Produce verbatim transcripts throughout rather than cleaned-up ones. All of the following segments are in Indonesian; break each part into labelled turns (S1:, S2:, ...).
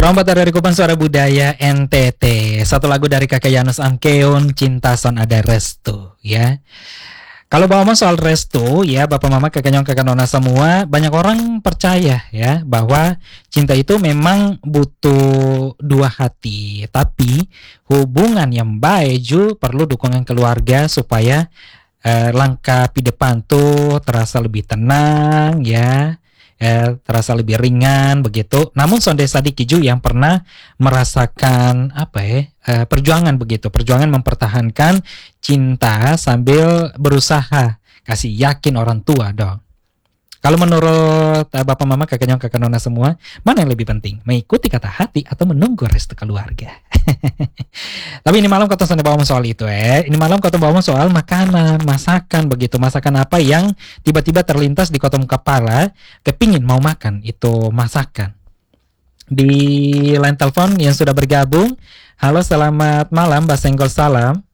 S1: Perombat dari Kupang Suara Budaya N T T. Satu lagu dari Kakak Yanus Angkeun, Cinta Son Ada Restu, ya. Kalau ngomong soal restu, ya Bapak Mama, Kakak Nyong, Kakak Nona semua, banyak orang percaya ya bahwa cinta itu memang butuh dua hati. Tapi hubungan yang baik juga perlu dukungan keluarga supaya eh, langkah di depan tuh terasa lebih tenang ya, eh, terasa lebih ringan begitu. Namun Sonde Sadiki juga yang pernah merasakan apa ya, eh, perjuangan begitu, perjuangan mempertahankan cinta sambil berusaha kasih yakin orang tua dong. Kalau menurut uh, Bapak Mama, Kakak Nyong, Kakak Nona semua, mana yang lebih penting? Mengikuti kata hati atau menunggu restu keluarga? Tapi ini malam kau sudah bawa soal itu eh. Ini malam kau bawa soal makanan, masakan begitu. Masakan apa yang tiba-tiba terlintas di kotom kepala, kepingin mau makan itu masakan. Di line telepon yang sudah bergabung. Halo, selamat malam, Mbak Senggol Salam.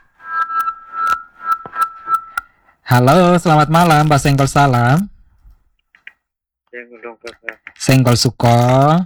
S1: Halo, selamat malam, Mbak Senggol Salam.
S2: Senggol dong kakak.
S1: Senggol Suko.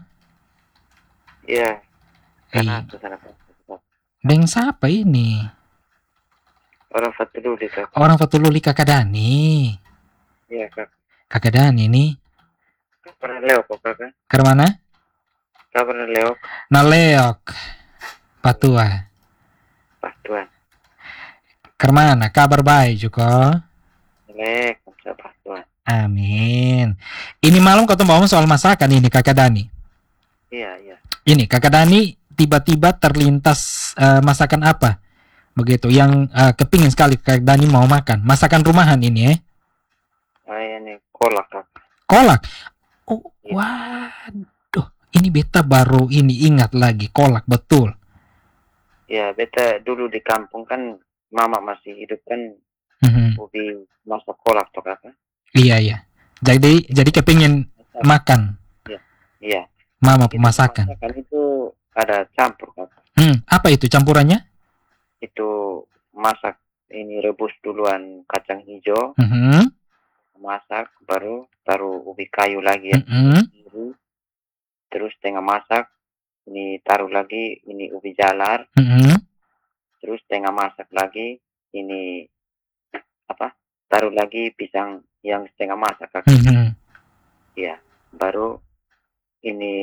S2: Iya. Karena
S1: Eh,
S2: kesana
S1: Beng siapa ini?
S2: orang Fatululi kak.
S1: Orang Fatululi Kakak Dani.
S2: Iya kak.
S1: Kakak Dani nih.
S2: Kak pernah lewat kok kakak?
S1: Ke mana?
S2: Kak pernah lewat?
S1: Naleok. Patua.
S2: Patuan.
S1: Ke mana? Kabar baik juga.
S2: Lek, bisa patuan.
S1: Amin. Ini malam kau ngomong soal masakan ini Kakak Dani.
S2: Iya iya.
S1: Ini Kakak Dani tiba-tiba terlintas uh, masakan apa? Begitu yang uh, kepingin sekali Kakak Dani mau makan. Masakan rumahan ini eh.
S2: Ah ini kolak kak.
S1: Kolak. Oh,
S2: Iya.
S1: waduh. Ini beta baru ini ingat lagi kolak betul.
S2: Iya, beta dulu di kampung kan mama masih hidup kan.
S1: Mm-hmm.
S2: Ubi masak kolak tuh kakak.
S1: Iya iya. Jadi jadi kepingin
S2: Masak.
S1: makan.
S2: Iya. Iya.
S1: Mama
S2: Itu
S1: pemasakan.
S2: masakan itu ada campur kakak.
S1: Hmm, apa itu campurannya?
S2: Itu masak ini rebus duluan kacang hijau.
S1: Mm-hmm.
S2: Masak baru taruh ubi kayu lagi ya.
S1: Mm-hmm.
S2: Terus tengah masak ini taruh lagi ini ubi jalar.
S1: Mm-hmm.
S2: Terus tengah masak lagi ini apa? Taruh lagi pisang yang setengah masak kakak.
S1: Mm-hmm.
S2: Ya, baru ini